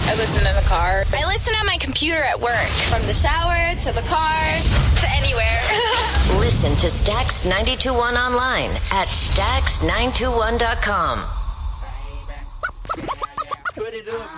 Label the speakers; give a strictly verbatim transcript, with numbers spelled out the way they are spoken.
Speaker 1: I listen in the car. I listen on my computer at work. From the shower to the car to anywhere.
Speaker 2: Listen to Stax ninety-two point one online at stax nine two one dot com.
Speaker 3: Put it up.